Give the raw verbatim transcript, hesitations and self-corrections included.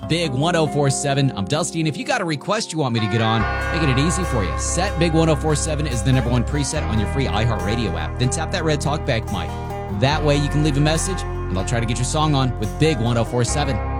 Big one oh four seven. I'm Dusty, and if you got a request you want me to get on, making it easy for you. Set Big one oh four seven is the number one preset on your free iHeartRadio app. Then tap that red talkback mic. That way you can leave a message, and I'll try to get your song on with Big one oh four seven.